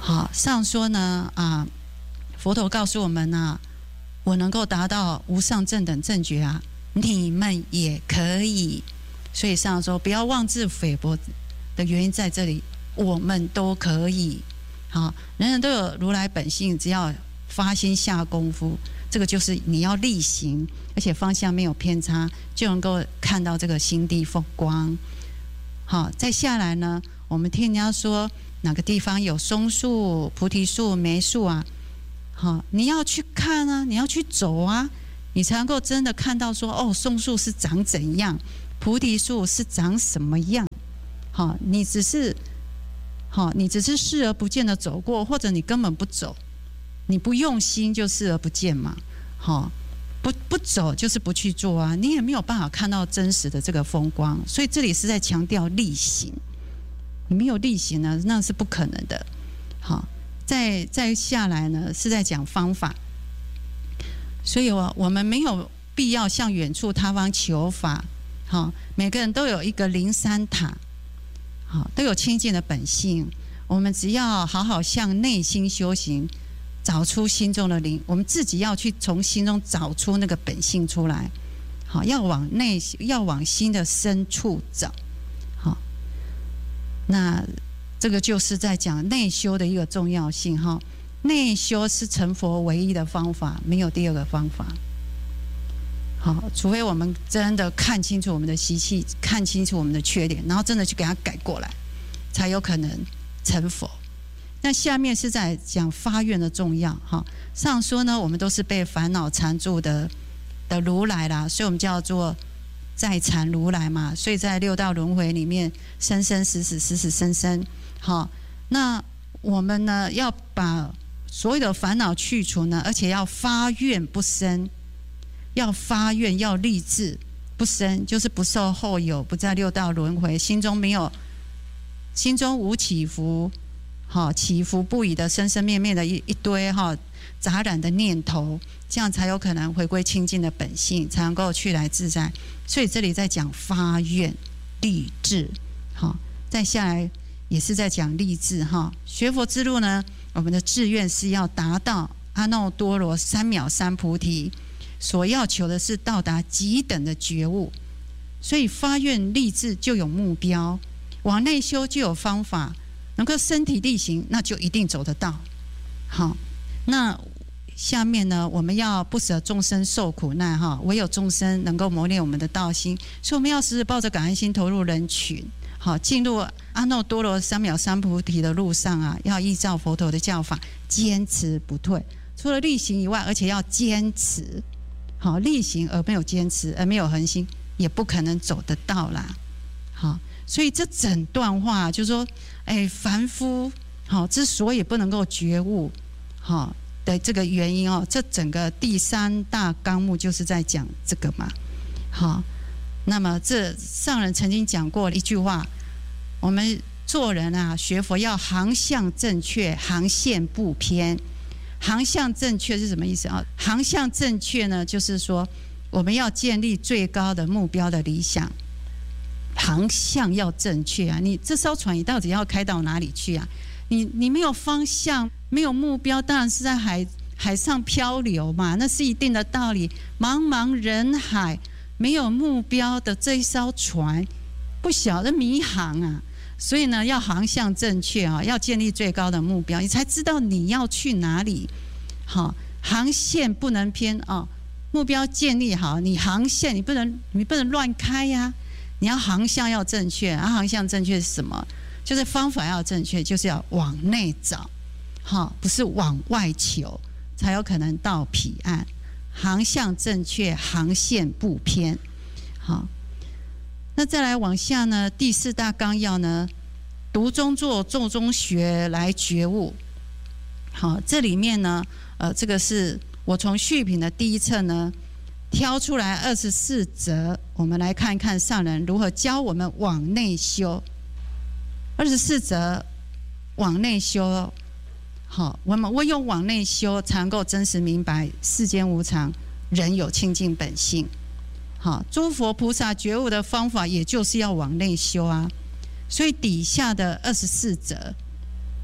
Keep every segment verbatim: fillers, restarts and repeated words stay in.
好，上说呢啊，佛陀告诉我们啊，我能够达到无上正等正觉啊，你们也可以。所以上说不要妄自菲薄的原因在这里，我们都可以。好，人人都有如来本性，只要发心下功夫，这个就是你要力行，而且方向没有偏差，就能够看到这个心地风光。好，再下来呢，我们听人家说哪个地方有松树、菩提树、梅树啊？好，你要去看啊，你要去走啊，你才能够真的看到说，哦，松树是长怎样，菩提树是长什么样。好，你只是，好，你只是视而不见的走过，或者你根本不走，你不用心就视而不见嘛。好，不不走就是不去做啊，你也没有办法看到真实的这个风光。所以这里是在强调力行，你没有力行呢，那是不可能的。好。再再下来呢，是在讲方法，所以我我们没有必要向远处他方求法。好，每个人都有一个灵山塔，好，都有清净的本性。我们只要好好向内心修行，找出心中的灵，我们自己要去从心中找出那个本性出来。好，要往内，要往心的深处找。好，那。这个就是在讲内修的一个重要性哈，内修是成佛唯一的方法，没有第二个方法。好，除非我们真的看清楚我们的习气，看清楚我们的缺点，然后真的去给它改过来，才有可能成佛。那下面是在讲发愿的重要哈。上说呢，我们都是被烦恼缠住的的如来啦，所以我们叫做在缠如来嘛。所以在六道轮回里面，生生死死，死死生生。好，那我们呢要把所有的烦恼去除呢，而且要发愿不生，要发愿要立志不生，就是不受后有，不在六道轮回，心中没有，心中无起伏，好起伏不已的生生灭灭的一一堆哈杂染的念头，这样才有可能回归清净的本性，才能够去来自在。所以这里在讲发愿立志，好，再下来。也是在讲立志哈，学佛之路呢，我们的志愿是要达到阿耨多罗三藐三菩提，所要求的是到达极等的觉悟，所以发愿立志就有目标，往内修就有方法，能够身体力行，那就一定走得到。好，那下面呢，我们要不舍众生受苦难哈，唯有众生能够磨练我们的道心，所以我们要时时抱着感恩心投入人群。好，进入阿耨多罗三藐三菩提的路上啊，要依照佛陀的教法，坚持不退。除了力行以外，而且要坚持。好，力行而没有坚持，而没有恒心，也不可能走得到啦。好，所以这整段话就是说，哎，凡夫好之所以不能够觉悟，好的这个原因哦，这整个第三大纲目就是在讲这个嘛。好。那么这上人曾经讲过一句话，我们做人啊，学佛要航向正确，航线不偏。航向正确是什么意思啊？航向正确呢，就是说我们要建立最高的目标的理想，航向要正确啊！你这艘船你到底要开到哪里去啊？你你没有方向，没有目标，当然是在海海上漂流嘛，那是一定的道理。茫茫人海。没有目标的这一艘船，不晓得迷航啊！所以呢，要航向正确啊，要建立最高的目标，你才知道你要去哪里。好，航线不能偏啊，目标建立好，你航线你不能你不能乱开呀、啊，你要航向要正确啊，航向正确是什么？就是方法要正确，就是要往内找，好，不是往外求，才有可能到彼岸。航向正确，航线不偏。好，那再来往下呢？第四大纲要呢，读中作，做中学来觉悟。好，这里面呢，呃，这个是我从序品的第一册呢挑出来二十四则，我们来看看上人如何教我们往内修。二十四则往内修。好，我们唯有往内修，才能够真实明白世间无常，人有清净本性。好，诸佛菩萨觉悟的方法，也就是要往内修啊。所以底下的二十四则，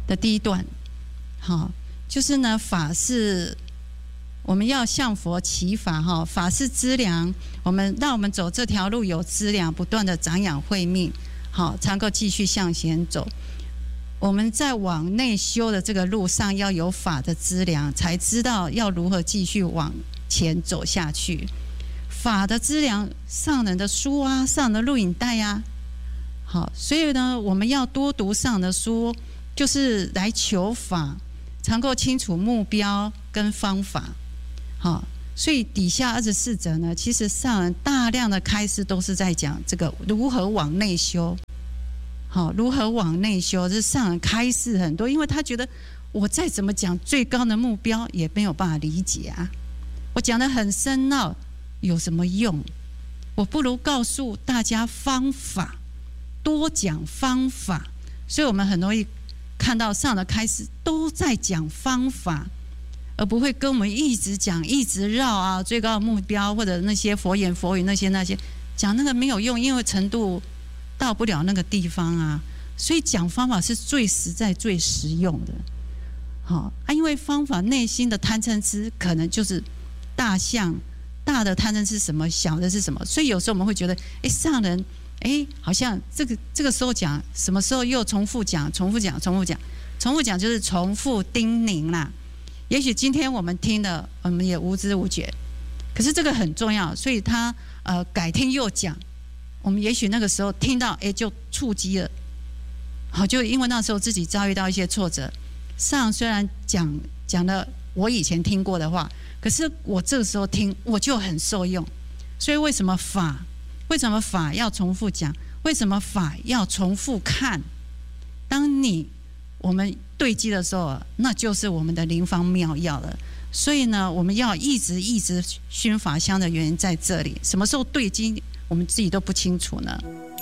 的第一段，好，就是呢，法是我们要向佛祈法哈，法是资粮，我们让我们走这条路有资粮，不断的长养慧命，好，才能够继续向前走。我们在往内修的这个路上，要有法的资粮，才知道要如何继续往前走下去。法的资粮，上人的书啊，上人的录影带啊，好，所以呢，我们要多读上人的书，就是来求法，才能够清楚目标跟方法。好，所以底下二十四则呢，其实上人大量的开示都是在讲这个如何往内修。好，如何往内修？这上人开示很多，因为他觉得我再怎么讲最高的目标也没有办法理解啊。我讲得很深奥，有什么用？我不如告诉大家方法，多讲方法。所以我们很容易看到上人开示都在讲方法，而不会跟我们一直讲、一直绕啊，最高的目标或者那些佛言佛语那些那些讲那个没有用，因为程度到不了那个地方啊，所以讲方法是最实在、最实用的。好啊，因为方法内心的贪嗔痴可能就是大象，大的贪嗔痴什么，小的是什么，所以有时候我们会觉得，哎，上人，哎，好像这个这个时候讲，什么时候又重复讲、重复讲、重复讲、重复讲，就是重复叮咛啦。也许今天我们听了，我们也无知无觉，可是这个很重要，所以他呃改天又讲。我们也许那个时候听到，哎，就触及了，好，就因为那时候自己遭遇到一些挫折。上虽然讲讲了我以前听过的话，可是我这个时候听，我就很受用。所以为什么法？为什么法要重复讲？为什么法要重复看？当你我们对机的时候，那就是我们的灵方妙药了。所以呢，我们要一直一直熏法香的原因在这里。什么时候对机？我们自己都不清楚呢。